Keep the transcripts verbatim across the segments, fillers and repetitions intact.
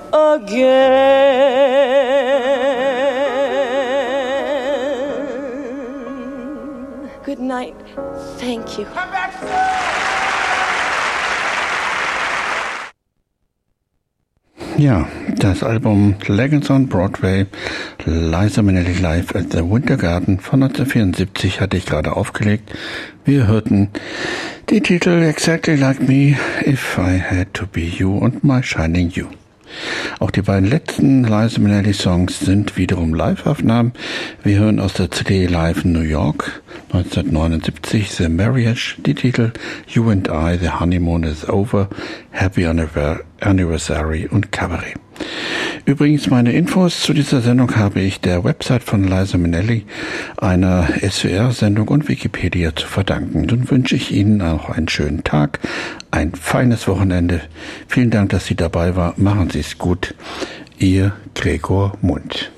again. Good night. Thank you. Come back soon. Ja, das Album Legends on Broadway, Liza Minnelli Live at the Winter Garden von neunzehnhundertvierundsiebzig hatte ich gerade aufgelegt. Wir hörten die Titel Exactly Like Me, If I Had to Be You und My Shining You. Auch die beiden letzten Liza Minnelli Songs sind wiederum Live-Aufnahmen. Wir hören aus der C D Live in New York neunzehnhundertneunundsiebzig The Marriage, die Titel You and I, The Honeymoon is Over, Happy Anniversary und Cabaret. Übrigens, meine Infos zu dieser Sendung habe ich der Website von Liza Minnelli, einer S W R-Sendung und Wikipedia zu verdanken. Nun wünsche ich Ihnen auch einen schönen Tag, ein feines Wochenende. Vielen Dank, dass Sie dabei waren. Machen Sie es gut. Ihr Gregor Mund.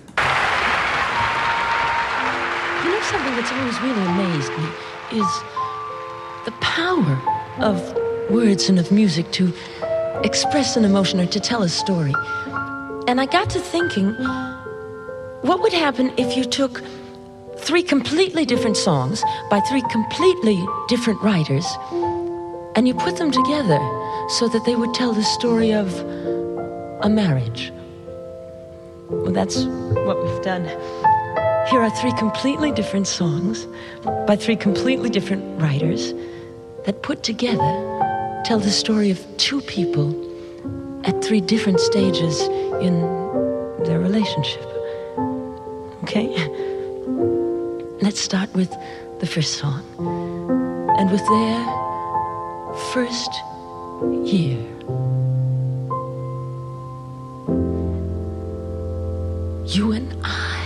You know, something that's always really amazed me is the power of words and of music to express an emotion or to tell a story. And I got to thinking, what would happen if you took three completely different songs by three completely different writers and you put them together so that they would tell the story of a marriage? Well, that's what we've done. Here are three completely different songs by three completely different writers that put together tell the story of two people at three different stages in their relationship. Okay? Let's start with the first song. And with their first year. You and I.